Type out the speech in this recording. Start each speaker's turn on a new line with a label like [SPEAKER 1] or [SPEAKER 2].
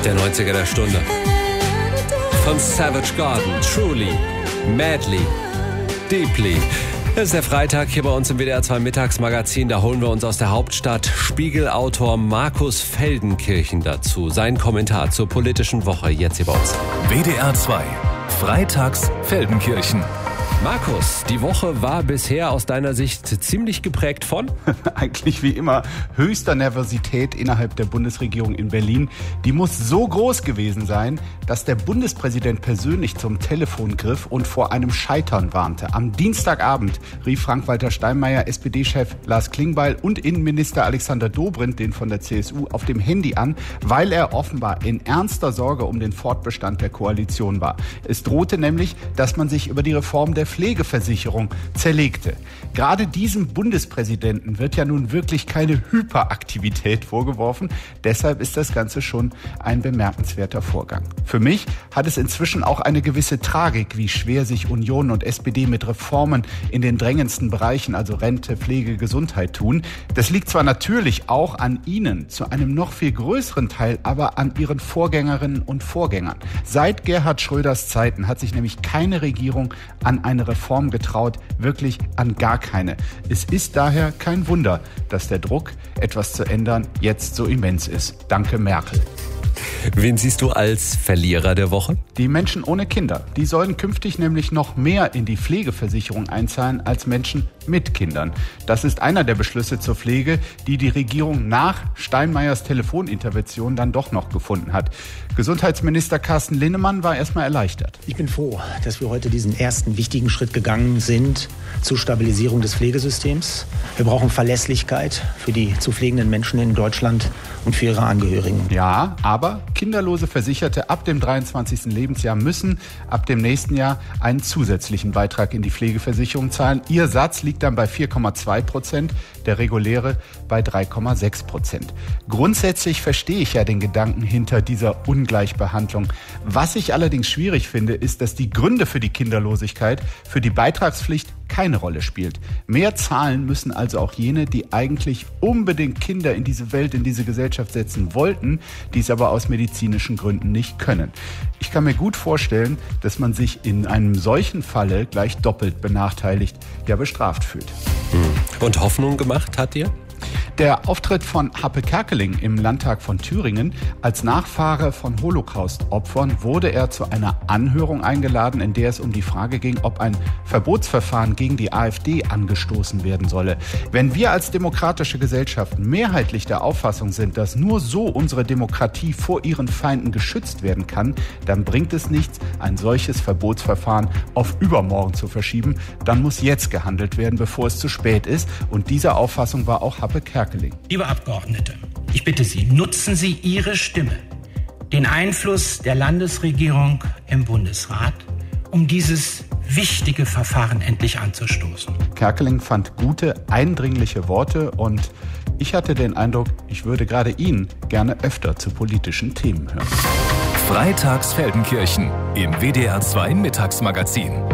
[SPEAKER 1] Der 90er der Stunde. Von Savage Garden, Truly, Madly, Deeply. Es ist der Freitag hier bei uns im WDR 2 Mittagsmagazin. Da holen wir uns aus der Hauptstadt Spiegelautor Markus Feldenkirchen dazu. Sein Kommentar zur politischen Woche jetzt hier bei uns.
[SPEAKER 2] WDR 2, Freitags Feldenkirchen.
[SPEAKER 1] Markus, die Woche war bisher aus deiner Sicht ziemlich geprägt von?
[SPEAKER 3] Eigentlich wie immer höchster Nervosität innerhalb der Bundesregierung in Berlin. Die muss so groß gewesen sein, dass der Bundespräsident persönlich zum Telefon griff und vor einem Scheitern warnte. Am Dienstagabend rief Frank-Walter Steinmeier, SPD-Chef Lars Klingbeil und Innenminister Alexander Dobrindt, den von der CSU, auf dem Handy an, weil er offenbar in ernster Sorge um den Fortbestand der Koalition war. Es drohte nämlich, dass man sich über die Reform der Pflegeversicherung zerlegte. Gerade diesem Bundespräsidenten wird ja nun wirklich keine Hyperaktivität vorgeworfen. Deshalb ist das Ganze schon ein bemerkenswerter Vorgang. Für mich hat es inzwischen auch eine gewisse Tragik, wie schwer sich Union und SPD mit Reformen in den drängendsten Bereichen, also Rente, Pflege, Gesundheit, tun. Das liegt zwar natürlich auch an Ihnen, zu einem noch viel größeren Teil aber an Ihren Vorgängerinnen und Vorgängern. Seit Gerhard Schröders Zeiten hat sich nämlich keine Regierung an eine Reform getraut, wirklich an gar keine. Es ist daher kein Wunder, dass der Druck, etwas zu ändern, jetzt so immens ist. Danke, Merkel.
[SPEAKER 1] Wen siehst du als Verlierer der Woche?
[SPEAKER 3] Die Menschen ohne Kinder. Die sollen künftig nämlich noch mehr in die Pflegeversicherung einzahlen als Menschen mit Kindern. Das ist einer der Beschlüsse zur Pflege, die die Regierung nach Steinmeiers Telefonintervention dann doch noch gefunden hat. Gesundheitsminister Carsten Linnemann war erstmal erleichtert.
[SPEAKER 4] Ich bin froh, dass wir heute diesen ersten wichtigen Schritt gegangen sind zur Stabilisierung des Pflegesystems. Wir brauchen Verlässlichkeit für die zu pflegenden Menschen in Deutschland und für ihre Angehörigen.
[SPEAKER 3] Ja, aber kinderlose Versicherte ab dem 23. Lebensjahr müssen ab dem nächsten Jahr einen zusätzlichen Beitrag in die Pflegeversicherung zahlen. Ihr Satz liegt dann bei 4,2%, der reguläre bei 3,6%. Grundsätzlich verstehe ich ja den Gedanken hinter dieser Ungleichbehandlung. Was ich allerdings schwierig finde, ist, dass die Gründe für die Kinderlosigkeit für die Beitragspflicht keine Rolle spielt. Mehr zahlen müssen also auch jene, die eigentlich unbedingt Kinder in diese Welt, in diese Gesellschaft setzen wollten, die es aber aus medizinischen Gründen nicht können. Ich kann mir gut vorstellen, dass man sich in einem solchen Falle gleich doppelt benachteiligt, ja bestraft fühlt.
[SPEAKER 1] Und Hoffnung gemacht hat dir?
[SPEAKER 3] Der Auftritt von Happe Kerkeling im Landtag von Thüringen. Als Nachfahre von Holocaust-Opfern wurde er zu einer Anhörung eingeladen, in der es um die Frage ging, ob ein Verbotsverfahren gegen die AfD angestoßen werden solle. Wenn wir als demokratische Gesellschaften mehrheitlich der Auffassung sind, dass nur so unsere Demokratie vor ihren Feinden geschützt werden kann, dann bringt es nichts, ein solches Verbotsverfahren auf übermorgen zu verschieben. Dann muss jetzt gehandelt werden, bevor es zu spät ist. Und dieser Auffassung war auch Happe Kerkeling.
[SPEAKER 5] Liebe Abgeordnete, ich bitte Sie, nutzen Sie Ihre Stimme, den Einfluss der Landesregierung im Bundesrat, um dieses wichtige Verfahren endlich anzustoßen.
[SPEAKER 3] Kerkeling fand gute, eindringliche Worte und ich hatte den Eindruck, ich würde gerade ihn gerne öfter zu politischen Themen hören.
[SPEAKER 2] Freitags Feldenkirchen im WDR 2 Mittagsmagazin.